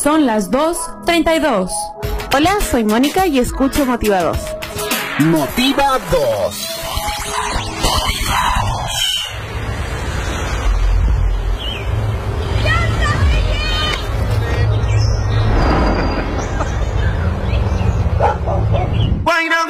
Son las 2:32. Hola, soy Mónica y escucho Motiva 2. Motiva 2.